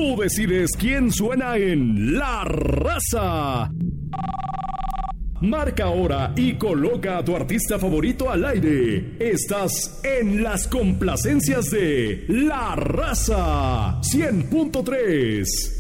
Tú decides quién suena en La Raza. Marca ahora y coloca a tu artista favorito al aire. Estás en las complacencias de La Raza 100.3.